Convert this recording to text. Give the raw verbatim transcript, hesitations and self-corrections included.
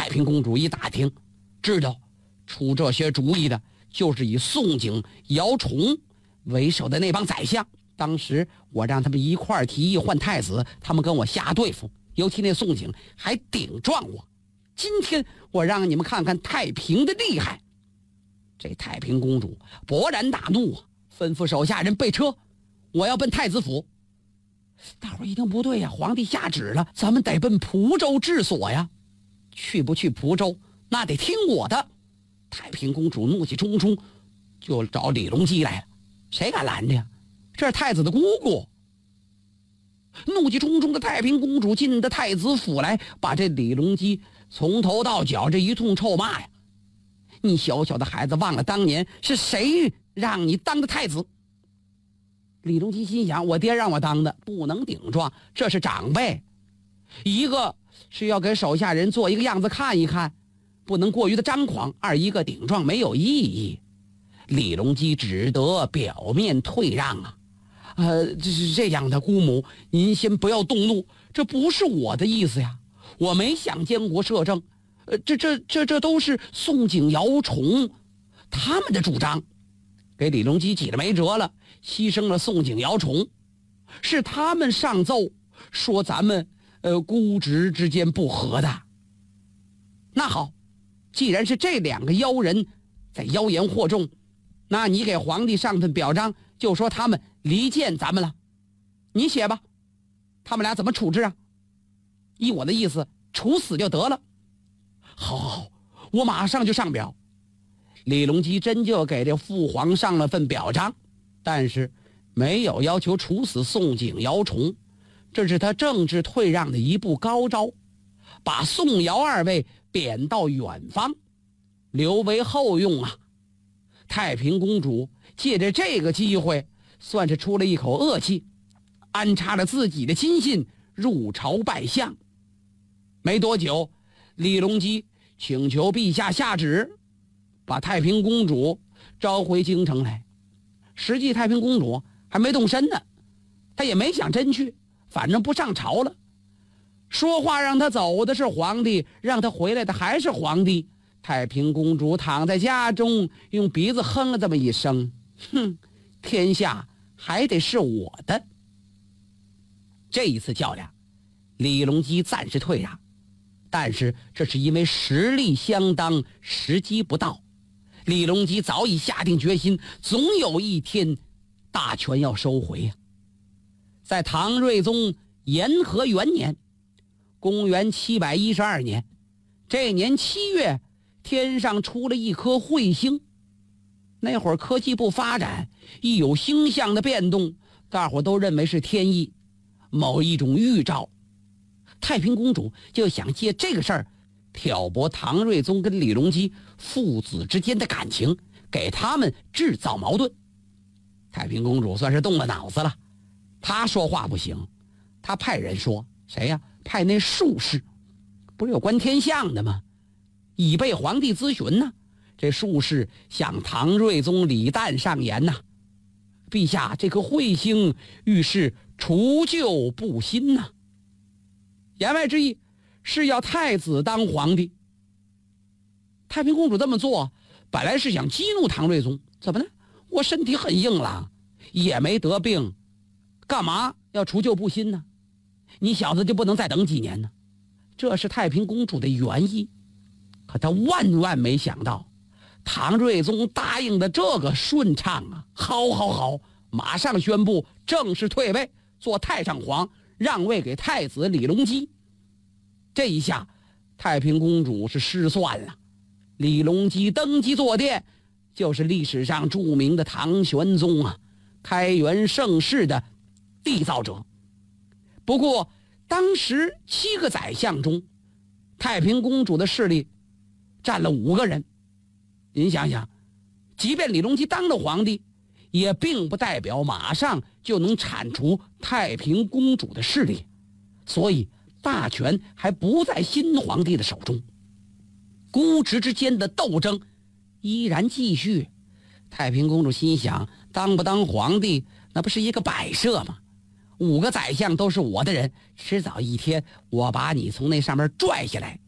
太平公主一打听，知道出这些主意的就是以宋景、姚崇为首的那帮宰相。当时我让他们一块儿提议换太子，他们跟我瞎对付，尤其那宋景还顶撞我。今天我让你们看看太平的厉害。这太平公主勃然大怒啊，吩咐手下人备车，我要奔太子府。大伙一听不对呀，皇帝下旨了，咱们得奔蒲州治所呀。去不去蒲州，那得听我的。太平公主怒气冲冲，就找李隆基来了。谁敢拦着呀？这是太子的姑姑。怒气冲冲的太平公主进的太子府来，把这李隆基从头到脚这一通臭骂呀。你小小的孩子，忘了当年是谁让你当的太子？李隆基心想，我爹让我当的，不能顶撞，这是长辈，一个是要给手下人做一个样子看一看，不能过于的张狂，二一个顶撞没有意义。李隆基只得表面退让啊，呃，这是这样的，姑母您先不要动怒，这不是我的意思呀，我没想监国摄政，呃，这这这这都是宋景、姚崇他们的主张。给李隆基挤了没辙了，牺牲了宋景、姚崇，是他们上奏说咱们呃姑侄之间不和的。那好，既然是这两个妖人在妖言惑众，那你给皇帝上份表彰，就说他们离间咱们了，你写吧，他们俩怎么处置啊？依我的意思，处死就得了。好好好，我马上就上表。李隆基真就给这父皇上了份表彰，但是没有要求处死宋景、姚崇，这是他政治退让的一步高招，把宋姚二位贬到远方，留为后用啊。太平公主借着这个机会，算是出了一口恶气，安插了自己的亲信入朝拜相。没多久，李隆基请求陛下下旨，把太平公主召回京城来。实际太平公主还没动身呢，她也没想真去，反正不上朝了。说话让她走的是皇帝，让她回来的还是皇帝。太平公主躺在家中，用鼻子哼了这么一声，哼，天下还得是我的。这一次较量，李隆基暂时退让，但是这是因为实力相当，时机不到。李隆基早已下定决心，总有一天大权要收回啊。在唐睿宗延和元年，公元七百一十二年，这年七月，天上出了一颗彗星。那会儿科技不发展，一有星象的变动，大伙都认为是天意，某一种预兆。太平公主就想借这个事儿挑拨唐睿宗跟李隆基父子之间的感情，给他们制造矛盾。太平公主算是动了脑子了，她说话不行，她派人说，谁呀？派那术士，不是有观天象的吗？以备皇帝咨询呢。这术士向唐睿宗李旦上言呐，陛下，这颗彗星预示除旧布新呐。言外之意是要太子当皇帝。太平公主这么做，本来是想激怒唐睿宗，怎么呢？我身体很硬朗，也没得病，干嘛要除旧布新呢？你小子就不能再等几年呢？这是太平公主的原意。可她万万没想到，唐睿宗答应的这个顺畅啊！好好好，马上宣布正式退位，做太上皇，让位给太子李隆基。这一下，太平公主是失算了。李隆基登基坐殿，就是历史上著名的唐玄宗啊，开元盛世的缔造者。不过，当时七个宰相中，太平公主的势力占了五个人。您想想，即便李隆基当了皇帝，也并不代表马上就能铲除太平公主的势力，所以大权还不在新皇帝的手中。姑侄之间的斗争依然继续。太平公主心想，当不当皇帝那不是一个摆设吗？五个宰相都是我的人，迟早一天我把你从那上面拽下来，